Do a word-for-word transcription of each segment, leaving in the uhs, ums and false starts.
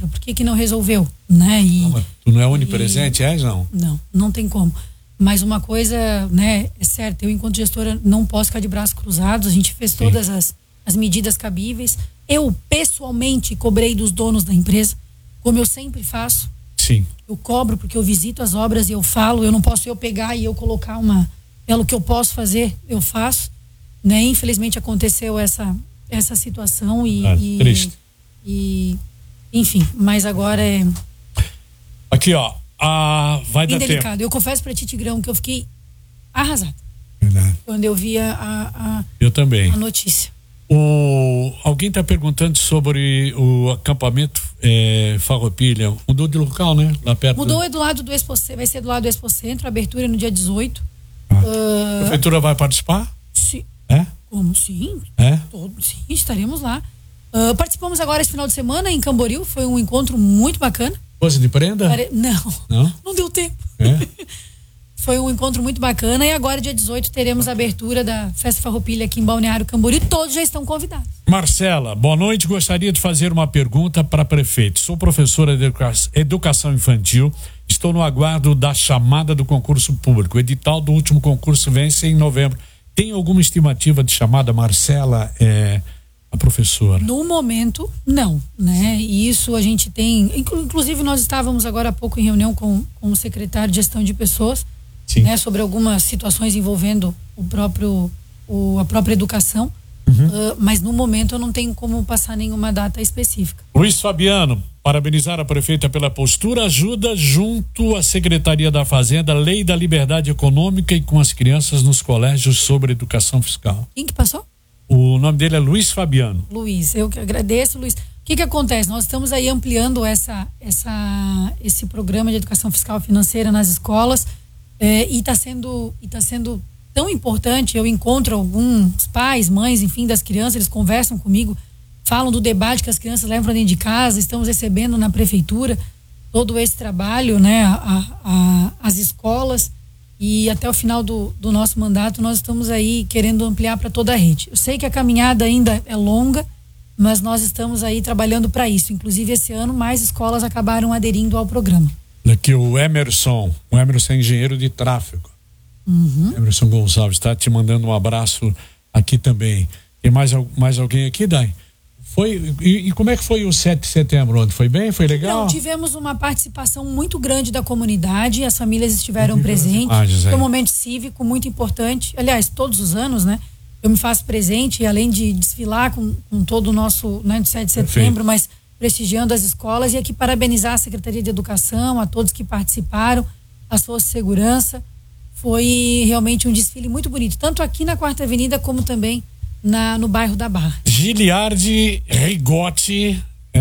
poxa, por que que não resolveu, né? E, não, mas tu não é onipresente, e, és não? Não, não tem como. Mas uma coisa, né, é certa, eu enquanto gestora não posso ficar de braços cruzados, a gente fez Sim. todas as, as medidas cabíveis. Eu pessoalmente cobrei dos donos da empresa, como eu sempre faço. Sim. Eu cobro porque eu visito as obras e eu falo, eu não posso eu pegar e eu colocar uma, pelo que eu posso fazer, eu faço, né? Infelizmente aconteceu essa essa situação e, ah, e, triste. e enfim, mas agora é aqui, ó, a vai bem dar delicado. tempo. Eu confesso pra ti, Tigrão, que eu fiquei arrasada. Verdade. Quando eu vi a, a, eu também. a notícia. O, alguém está perguntando sobre o acampamento é, Farroupilha. Mudou de local, né? Lá perto. Mudou, é do lado do Expo, vai ser do lado do Expo Centro, a abertura é no dia dezoito. Ah. Uh, a prefeitura vai participar? Sim. É? Como? Sim. É? Todo, sim, estaremos lá. Uh, participamos agora esse final de semana em Camboriú, foi um encontro muito bacana. Coisa de prenda? Pare... Não, não, não deu tempo. É? Foi um encontro muito bacana e agora, dia dezoito, teremos a abertura da Festa Farroupilha aqui em Balneário Camboriú. Todos já estão convidados. Marcela, boa noite. Gostaria de fazer uma pergunta para a prefeita. Sou professora de educação infantil. Estou no aguardo da chamada do concurso público. O edital do último concurso vence em novembro. Tem alguma estimativa de chamada, Marcela, é, a professora? No momento, não, né? E isso a gente tem... Inclusive, nós estávamos agora há pouco em reunião com, com o secretário de Gestão de Pessoas, né, sobre algumas situações envolvendo o próprio, o, a própria educação, uhum. uh, mas no momento eu não tenho como passar nenhuma data específica. Luiz Fabiano, parabenizar a prefeita pela postura, ajuda junto à Secretaria da Fazenda, Lei da Liberdade Econômica e com as crianças nos colégios sobre educação fiscal. Quem que passou? O nome dele é Luiz Fabiano. Luiz, eu que agradeço, Luiz. O que que acontece? Nós estamos aí ampliando essa, essa, esse programa de educação fiscal financeira nas escolas. É, e está sendo, e tá sendo tão importante. Eu encontro alguns pais, mães, enfim, das crianças, eles conversam comigo, falam do debate que as crianças levam para dentro de casa. Estamos recebendo na prefeitura todo esse trabalho, né, a, a, as escolas, e até o final do, do nosso mandato nós estamos aí querendo ampliar para toda a rede. Eu sei que a caminhada ainda é longa, mas nós estamos aí trabalhando para isso. Inclusive, esse ano mais escolas acabaram aderindo ao programa. Aqui o Emerson, o Emerson é engenheiro de tráfego. Uhum. Emerson Gonçalves está te mandando um abraço aqui também. Tem mais, mais alguém aqui, Dai? Foi, e, e como é que foi o sete de setembro? Onde foi bem? Foi legal? Não, tivemos uma participação muito grande da comunidade, as famílias estiveram presentes. Imagens, foi um momento cívico muito importante. Aliás, todos os anos, né? Eu me faço presente, e além de desfilar com, com todo o nosso, né, de sete de setembro, Perfeito. Mas prestigiando as escolas, e aqui parabenizar a Secretaria de Educação, a todos que participaram, as forças de segurança. Foi realmente um desfile muito bonito, tanto aqui na Quarta Avenida como também na, no bairro da Barra. Giliardi Rigotti,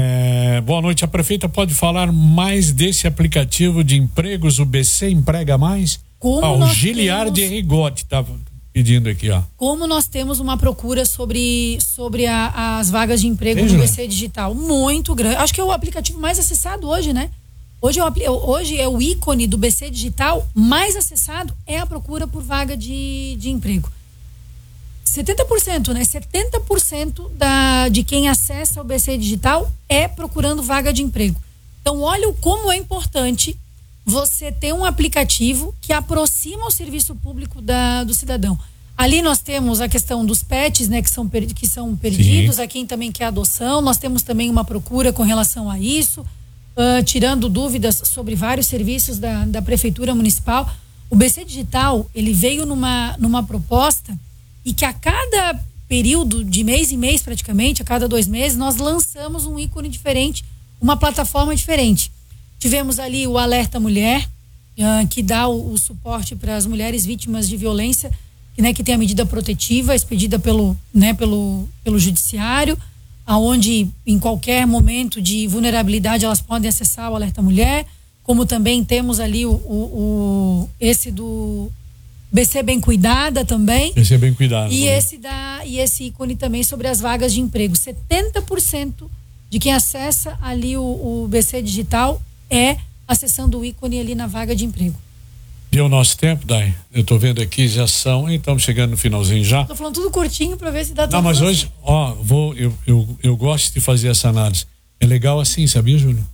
é, boa noite. A prefeita pode falar mais desse aplicativo de empregos, o B C Emprega Mais? Como ah, o nós Giliardi temos... Rigotti estava pedindo aqui, ó. Como nós temos uma procura sobre, sobre a, as vagas de emprego Veja. no B C Digital muito grande. Acho que é o aplicativo mais acessado hoje, né? Hoje é, o, hoje é o ícone do B C Digital mais acessado, é a procura por vaga de, de emprego. setenta por cento, né? setenta por cento da, de quem acessa o B C Digital é procurando vaga de emprego. Então, olha o como é importante você ter um aplicativo que aproxima o serviço público da, do cidadão. Ali nós temos a questão dos pets, né, que são, que são perdidos, a quem também quer adoção. Nós temos também uma procura com relação a isso, uh, tirando dúvidas sobre vários serviços da, da Prefeitura Municipal. O B C Digital, ele veio numa, numa proposta e que a cada período de mês em mês, praticamente, a cada dois meses, nós lançamos um ícone diferente, uma plataforma diferente. Tivemos ali o Alerta Mulher, uh, que dá o, o suporte para as mulheres vítimas de violência, que, né, que tem a medida protetiva expedida pelo, né, pelo, pelo judiciário, aonde em qualquer momento de vulnerabilidade elas podem acessar o Alerta Mulher, como também temos ali o, o, o esse do B C Bem Cuidada também. B C Bem Cuidada. E esse, da, e esse ícone também sobre as vagas de emprego. setenta por cento de quem acessa ali o, o B C Digital é acessando o ícone ali na vaga de emprego. Deu o nosso tempo, Dai? Eu tô vendo aqui, já são, então chegando no finalzinho já. Tô falando tudo curtinho para ver se dá tudo. Não, mas hoje, ó, vou, eu, eu, eu gosto de fazer essa análise. É legal assim, sabia, Júlio?